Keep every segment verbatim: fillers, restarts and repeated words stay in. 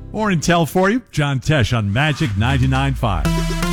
More intel for you. John Tesh on Magic ninety-nine point five.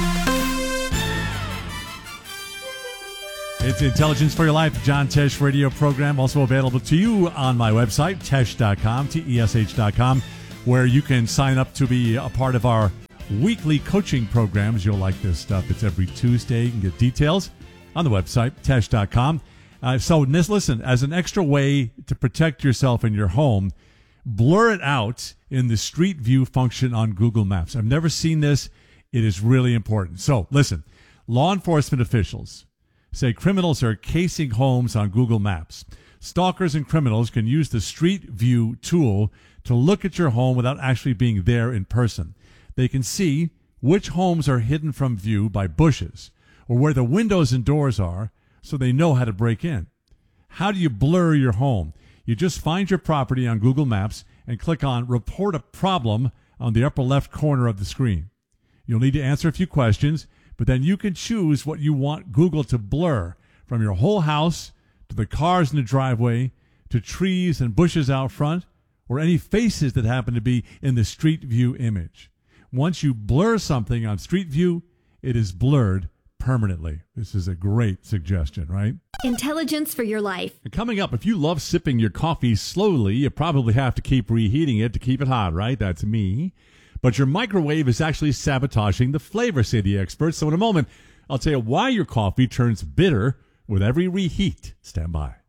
It's Intelligence for Your Life, John Tesh radio program, also available to you on my website, tesh dot com, T E S H dot com, where you can sign up to be a part of our weekly coaching programs. You'll like this stuff. It's every Tuesday. You can get details on the website, tesh dot com. Uh, so listen, as an extra way to protect yourself in your home, blur it out in the Street View function on Google Maps. I've never seen this. It is really important. So listen, law enforcement officials say criminals are casing homes on Google Maps. Stalkers and criminals can use the Street View tool to look at your home without actually being there in person. They can see which homes are hidden from view by bushes or where the windows and doors are, so they know how to break in. How do you blur your home? You just find your property on Google Maps and click on Report a Problem on the upper left corner of the screen. You'll need to answer a few questions, but then you can choose what you want Google to blur, from your whole house to the cars in the driveway to trees and bushes out front, or any faces that happen to be in the Street View image. Once you blur something on Street View, it is blurred permanently. This is a great suggestion, right? Intelligence for Your Life. And coming up, if you love sipping your coffee slowly, you probably have to keep reheating it to keep it hot, right? That's me. But your microwave is actually sabotaging the flavor, say the experts. So in a moment, I'll tell you why your coffee turns bitter with every reheat. Stand by.